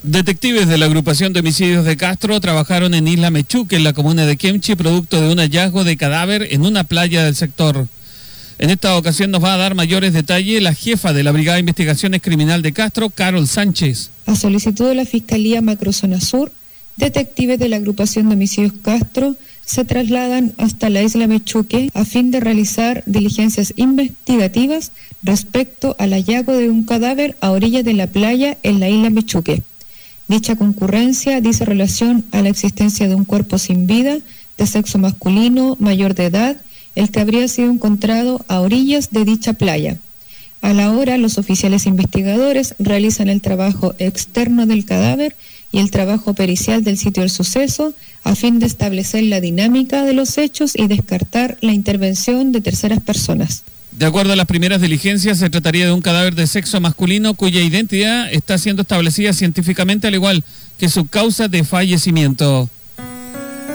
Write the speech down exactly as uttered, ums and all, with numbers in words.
Detectives de la agrupación de homicidios de Castro trabajaron en Isla Mechuque, en la comuna de Kemchi, producto de un hallazgo de cadáver en una playa del sector. En esta ocasión nos va a dar mayores detalles la jefa de la Brigada de Investigaciones Criminal de Castro, Carol Sánchez. A solicitud de la Fiscalía Macrozona Sur, detectives de la agrupación de homicidios Castro se trasladan hasta la Isla Mechuque a fin de realizar diligencias investigativas respecto al hallazgo de un cadáver a orillas de la playa en la Isla Mechuque. Dicha concurrencia dice relación a la existencia de un cuerpo sin vida, de sexo masculino, mayor de edad, el que habría sido encontrado a orillas de dicha playa. A la hora, los oficiales investigadores realizan el trabajo externo del cadáver y el trabajo pericial del sitio del suceso a fin de establecer la dinámica de los hechos y descartar la intervención de terceras personas. De acuerdo a las primeras diligencias, se trataría de un cadáver de sexo masculino cuya identidad está siendo establecida científicamente, al igual que su causa de fallecimiento.